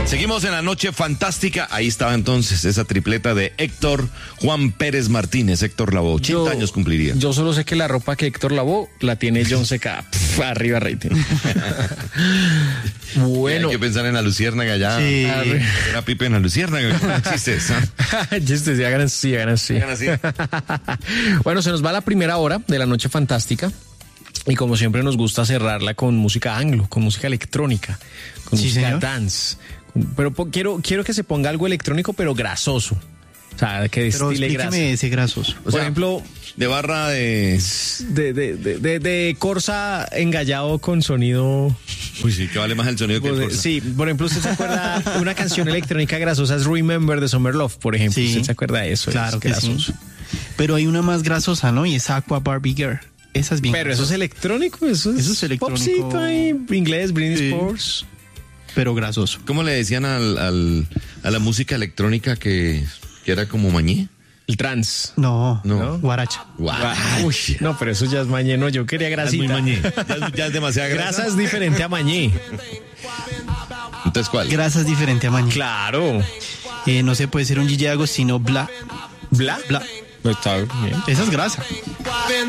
Seguimos en la noche fantástica. Ahí estaba entonces esa tripleta de Héctor Juan Pérez Martínez. Héctor Lavoe, 80 años cumpliría. Yo solo sé que la ropa que Héctor Lavoe la tiene John C.K. Arriba rating. Bueno. Hay que pensar en la luciérnaga ya. Sí. Era Pipe en la luciérnaga. Chistes. Chistes, sí, hagan así. Bueno, se nos va la primera hora de la noche fantástica. Y como siempre nos gusta cerrarla con música anglo, con música electrónica, con música señor. dance. Pero quiero que se ponga algo electrónico, pero grasoso. O sea, que Pero destile grasa. explíqueme ese grasoso. O Por sea, ejemplo, de barra de... de Corsa engallado con sonido. Uy, sí, que vale más el sonido que el Corsa. Sí, por ejemplo, usted se acuerda una canción electrónica grasosa es Remember de Summer Love, por ejemplo. Sí. ¿Usted se acuerda de eso? Claro Es que grasoso. sí. Pero hay una más grasosa, ¿no? Y es Aqua Barbie Girl. Esa es bien. Pero eso es electrónico, eso es electrónico. popcito ahí, inglés, Britney Sí. Spears. Pero grasoso. ¿Cómo le decían a la música electrónica que era como mañé? El trans. No. No. Guaracha. Uy, no, pero eso ya es mañé, no, yo quería Es grasita. muy mañé. Ya es demasiada grasa. Grasa es diferente a mañé. Entonces, ¿cuál? Grasa es diferente a mañana. Claro. No se puede ser un Gigi Agostino Bla. ¿Bla? Bla. Está bien. Esa es grasa.